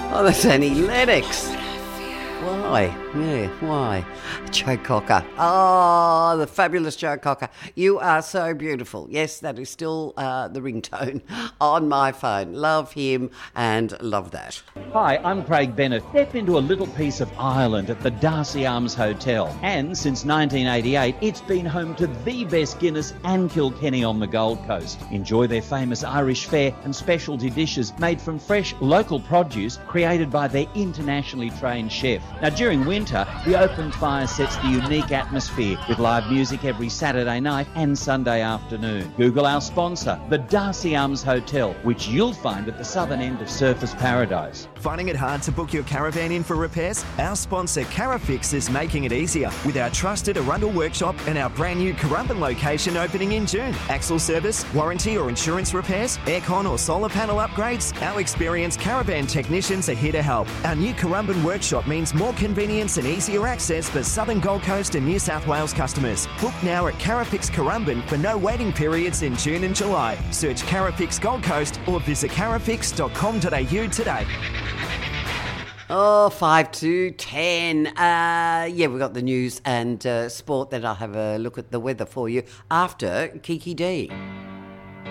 Oh, that's Annie Lennox. Why? Yeah, why? Joe Cocker. Oh, the fabulous Joe Cocker. You are so beautiful. Yes, that is still the ringtone on my phone. Love him and love that. Hi, I'm Craig Bennett. Step into a little piece of Ireland at the Darcy Arms Hotel. And since 1988, it's been home to the best Guinness and Kilkenny on the Gold Coast. Enjoy their famous Irish fare and specialty dishes made from fresh local produce created by their internationally trained chef. Now, during winter, the open fire sets the unique atmosphere with live music every Saturday night and Sunday afternoon. Google our sponsor, the Darcy Arms Hotel, which you'll find at the southern end of Surfers Paradise. Finding it hard to book your caravan in for repairs? Our sponsor Carafix is making it easier with our trusted Arundel workshop and our brand new Currumbin location opening in June. Axle service, warranty or insurance repairs, aircon or solar panel upgrades, our experienced caravan technicians are here to help. Our new Currumbin workshop means more convenience and easier access for Southern Gold Coast and New South Wales customers. Book now at Carafix Currumbin for no waiting periods in June and July. Search Carafix Gold Coast or visit carafix.com.au today. Oh, 5 to 10. We've got the news and sport. Then I'll have a look at the weather for you after Kiki D.